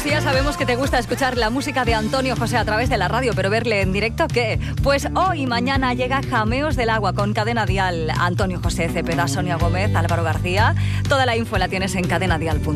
Lucía, sabemos que te gusta escuchar la música de Antonio José a través de la radio, pero verle en directo, ¿qué? Pues hoy y mañana llega Jameos del Agua con Cadena Dial. Antonio José Cepeda, Sonia Gómez, Álvaro García. Toda la info la tienes en cadenadial.com.